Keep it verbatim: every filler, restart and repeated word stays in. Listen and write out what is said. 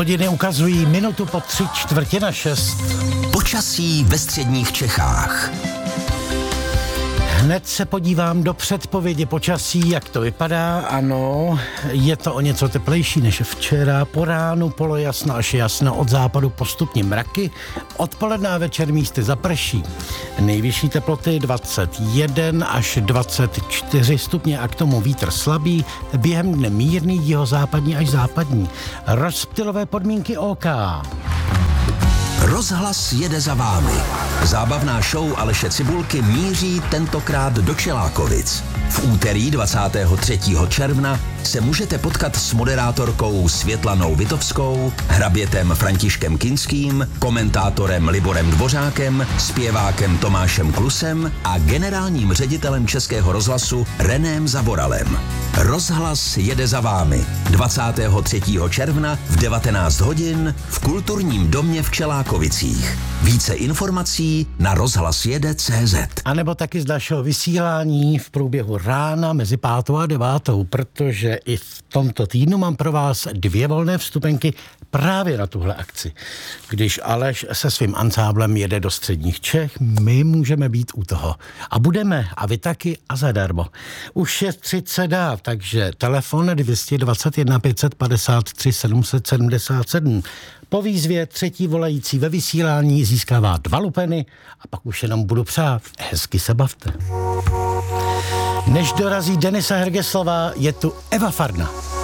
Hodiny ukazují minutu po tři čtvrtě na šest. Počasí ve středních Čechách. Hned se podívám do předpovědi počasí, jak to vypadá. Ano, je to o něco teplejší než včera. Po ránu polojasno až jasno, od západu postupně mraky. Odpoledne a večer místy zaprší. Nejvyšší teploty dvacet jedna až dvacet čtyři stupně a k tomu vítr slabý. Během dne mírný jihozápadní až západní. Rozptylové podmínky ó ká. Rozhlas jede za vámi. Zábavná show Aleše Cibulky míří tentokrát do Čelákovic. V úterý dvacátého třetího června se můžete potkat s moderátorkou Světlanou Vitovskou, hrabětem Františkem Kinským, komentátorem Liborem Dvořákem, zpěvákem Tomášem Klusem a generálním ředitelem Českého rozhlasu Reném Zavoralem. Rozhlas jede za vámi dvacátého třetího června v devatenáct hodin v Kulturním domě v Čelákovicích. Více informací na rozhlasjede tečka cé zet. A nebo taky z našeho vysílání v průběhu rána mezi pátou a devátou, protože i v tomto týdnu mám pro vás dvě volné vstupenky právě na tuhle akci. Když Aleš se svým ansáblem jede do středních Čech, my můžeme být u toho. A budeme, a vy taky, a zadarmo. Ušetřit se dá, takže telefon dvě dva jedna pět padesát tři sedm set sedmdesát sedm. Po výzvě třetí volající ve vysílání získává dva lupeny a pak už jenom budu přát. Hezky se bavte. Než dorazí Denisa Hergeslová, je tu Eva Farna.